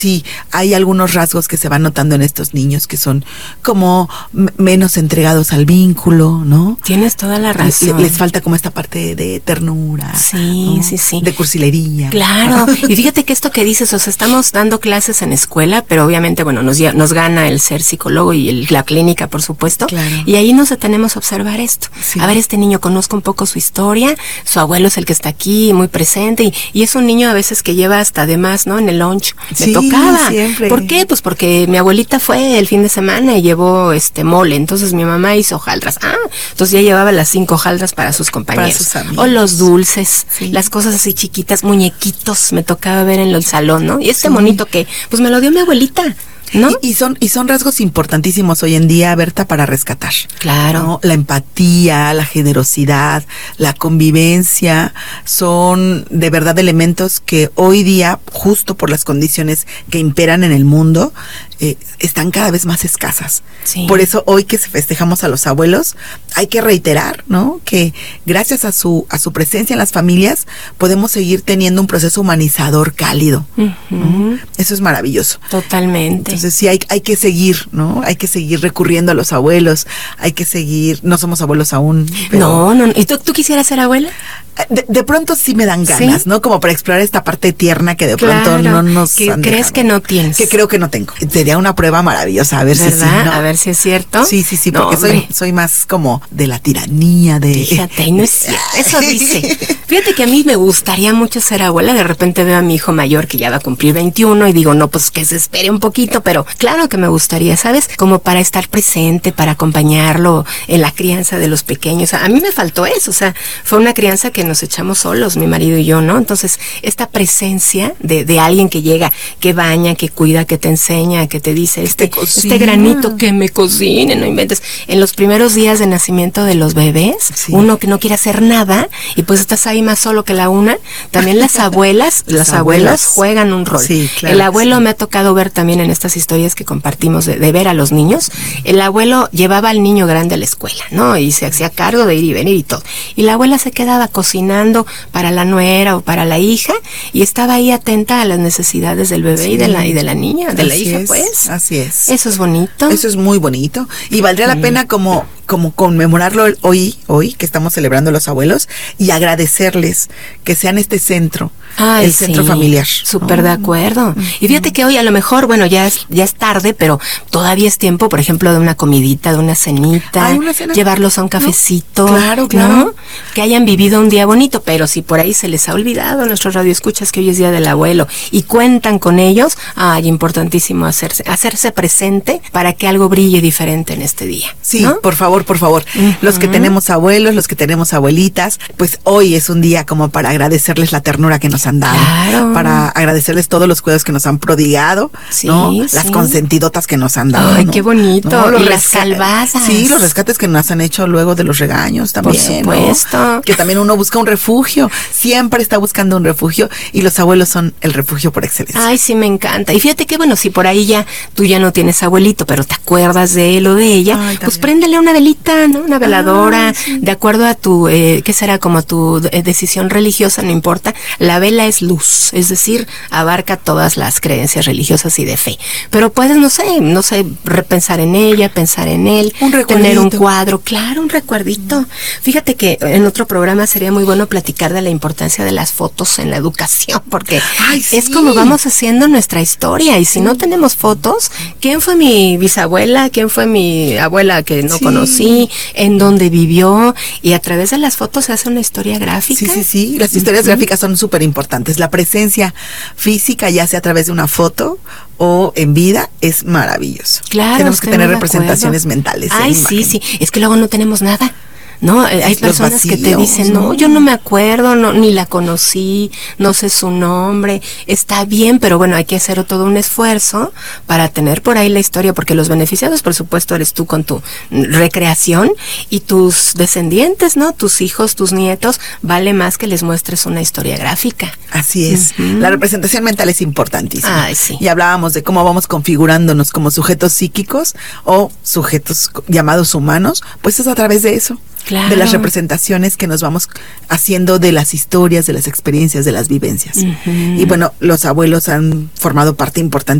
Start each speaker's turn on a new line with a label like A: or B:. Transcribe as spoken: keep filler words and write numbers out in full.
A: Sí, hay algunos rasgos que se van notando en estos niños que son como m- menos entregados al vínculo, ¿no?
B: Tienes toda la razón.
A: Le- les falta como esta parte de ternura.
B: Sí,
A: ¿no?
B: sí, sí.
A: De cursilería.
B: Claro. Y fíjate que esto que dices, o sea, estamos dando clases en escuela, pero obviamente, bueno, nos, nos gana el ser psicólogo y el, la clínica, por supuesto.
A: Claro.
B: Y ahí nos detenemos a observar esto.
A: Sí.
B: A ver, este niño, conozco un poco su historia, su abuelo es el que está aquí, muy presente, y, y es un niño a veces que lleva hasta de más, ¿no? En el lunch.
A: Sí,
B: Me tocaba.
A: Siempre.
B: ¿Por qué? Pues porque mi abuelita fue el fin de semana y llevó este mole, entonces mi mamá hizo hojaldras. Ah, entonces ya llevaba las cinco hojaldras para sus compañeros.
A: Para sus amigos.
B: O los dulces,
A: sí.
B: las cosas así chiquitas, muñequitos, me tocaba ver en el salón, ¿no? Y este
A: sí.
B: monito que, pues me lo dio mi abuelita, ¿no?
A: Y, y son y son rasgos importantísimos hoy en día, Berta, para rescatar.
B: Claro.
A: ¿no? La empatía, la generosidad, la convivencia, son de verdad elementos que hoy día, justo por las condiciones que imperan en el mundo, eh, están cada vez más escasas.
B: Sí.
A: Por eso hoy que festejamos a los abuelos, hay que reiterar, ¿no? Que gracias a su a su presencia en las familias podemos seguir teniendo un proceso humanizador cálido.
B: Uh-huh.
A: ¿no? Eso es maravilloso.
B: Totalmente.
A: Entonces sí hay, hay que seguir, ¿no? Hay que seguir recurriendo a los abuelos, hay que seguir, no somos abuelos aún. Pero
B: no, no, no. ¿Y tú, tú quisieras ser abuela?
A: De, de pronto sí me dan ganas,
B: ¿sí?
A: ¿no? Como para explorar esta parte tierna que de
B: claro,
A: pronto no nos
B: que
A: han
B: crees
A: dejado.
B: que no tienes.
A: Que creo que no tengo. Sería una prueba maravillosa, a ver
B: ¿verdad?
A: si sí, ¿no?
B: A ver si es cierto.
A: Sí, sí, sí,
B: no,
A: porque soy, soy más como de la tiranía, de...
B: Fíjate, y no es cierto. Eso dice. Fíjate que a mí me gustaría mucho ser abuela. De repente veo a mi hijo mayor que ya va a cumplir veintiuno y digo, no, pues que se espere un poquito, pero claro que me gustaría, ¿sabes? Como para estar presente, para acompañarlo en la crianza de los pequeños. A mí me faltó eso, o sea, fue una crianza que nos echamos solos, mi marido y yo, ¿no? Entonces, esta presencia de, de alguien que llega, que baña, que cuida, que te enseña, que te dice, este, este granito que me cocine, no inventes. En los primeros días de nacimiento de los bebés, sí. uno que no quiere hacer nada, y pues estás ahí más solo que la una. También las abuelas, las, las abuelas juegan un rol.
A: Sí, claro,
B: el abuelo
A: sí.
B: me ha tocado ver también en estas historias que compartimos de, de ver a los niños. El abuelo llevaba al niño grande a la escuela, ¿no? Y se hacía cargo de ir y venir y todo. Y la abuela se quedaba cocinando para la nuera o para la hija y estaba ahí atenta a las necesidades del bebé sí. y de la y de la niña, de así la hija,
A: es,
B: pues.
A: Así es.
B: Eso es bonito.
A: Eso es muy bonito y valdría sí. la pena como como conmemorarlo hoy, hoy que estamos celebrando a los abuelos y agradecerles que sean este centro,
B: Ay,
A: el centro
B: sí,
A: familiar.
B: Súper
A: ¿no?
B: de acuerdo.
A: Uh-huh.
B: Y fíjate que hoy a lo mejor, bueno, ya es, ya es tarde, pero todavía es tiempo, por ejemplo, de una comidita, de una cenita,
A: Ay, una cena.
B: llevarlos a un cafecito.
A: ¿No? Claro, claro.
B: ¿no? Que hayan vivido un día bonito, pero si por ahí se les ha olvidado a nuestros radioescuchas que hoy es Día del Abuelo y cuentan con ellos, ay, importantísimo hacerse, hacerse presente para que algo brille diferente en este día.
A: Sí,
B: ¿no?
A: por favor, por favor. Uh-huh. Los que tenemos abuelos, los que tenemos abuelitas, pues hoy es un día como para agradecerles la ternura que nos han dado,
B: claro.
A: para agradecerles todos los cuidados que nos han prodigado,
B: sí,
A: ¿no?
B: sí.
A: Las consentidotas que nos han dado.
B: Ay,
A: ¿no?
B: qué bonito.
A: ¿no?
B: Y las calabazas.
A: Sí, los rescates que nos han hecho luego de los regaños también.
B: Por supuesto.
A: ¿no? Que también uno busca un refugio, siempre está buscando un refugio y los abuelos son el refugio por excelencia.
B: Ay, sí, me encanta. Y fíjate que bueno, si por ahí ya tú ya no tienes abuelito, pero te acuerdas de él o de ella, Ay, pues préndele una velita, ¿no? Una veladora, Ay, sí. de acuerdo a tu, eh, ¿qué será? Como tu eh, decisión religiosa, no importa. La vela es luz, es decir, abarca todas las creencias religiosas y de fe. Pero puedes, no sé, no sé, repensar en ella, pensar en él,
A: un
B: tener un cuadro, claro, un recuerdito. Fíjate que en otro programa sería muy bueno platicar de la importancia de las fotos en la educación, porque
A: Ay, sí.
B: es como vamos haciendo nuestra historia, y si no tenemos fotos, ¿quién fue mi bisabuela? ¿Quién fue mi abuela que no sí. conocí? ¿En dónde vivió? Y a través de las fotos se hace una historia gráfica.
A: Sí, sí, sí, las historias uh-huh. gráficas son súper importantes. La presencia física, ya sea a través de una foto o en vida, es maravilloso.
B: Claro,
A: tenemos que tener representaciones mentales.
B: Ay, sí, sí, es que luego no tenemos nada. No, hay personas vacíos, que te dicen, no, yo no me acuerdo, no, ni la conocí, no sé su nombre, está bien, pero bueno, hay que hacer todo un esfuerzo para tener por ahí la historia, porque los beneficiados, por supuesto, eres tú con tu recreación y tus descendientes, ¿no? Tus hijos, tus nietos, vale más que les muestres una historia gráfica.
A: Así es, uh-huh. la representación mental es importantísima.
B: Ay, sí.
A: Y hablábamos de cómo vamos configurándonos como sujetos psíquicos o sujetos llamados humanos, pues es a través de eso.
B: Claro.
A: de las representaciones que nos vamos haciendo de las historias, de las experiencias, de las vivencias. Uh-huh. Y bueno, los abuelos han formado parte importante